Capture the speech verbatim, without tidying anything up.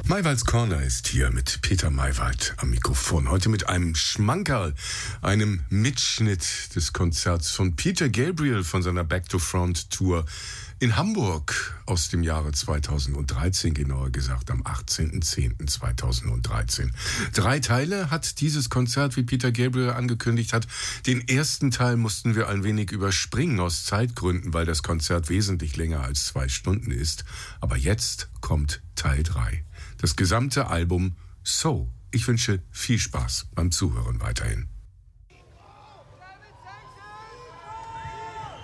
Maywalds Corner ist hier mit Peter Maywald am Mikrofon. Heute mit einem Schmankerl, einem Mitschnitt des Konzerts von Peter Gabriel von seiner Back to Front Tour in Hamburg aus dem Jahre zweitausenddreizehn, genauer gesagt am achtzehnten zehnten zweitausenddreizehn. Drei Teile hat dieses Konzert, wie Peter Gabriel angekündigt hat. Den ersten Teil mussten wir ein wenig überspringen aus Zeitgründen, weil das Konzert wesentlich länger als zwei Stunden ist. Aber jetzt kommt Teil drei. Das gesamte Album So. Ich wünsche viel Spaß beim Zuhören weiterhin.